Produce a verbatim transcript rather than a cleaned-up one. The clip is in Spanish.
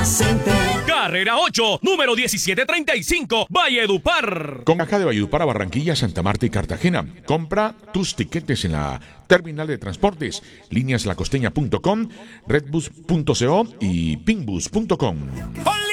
Center. Carrera ocho, número diecisiete treinta y cinco, Valledupar. Con caja de Valledupar a Barranquilla, Santa Marta y Cartagena. Compra tus tiquetes en la terminal de transportes, líneas lacosteña punto com, redbus punto co y pinbus punto com.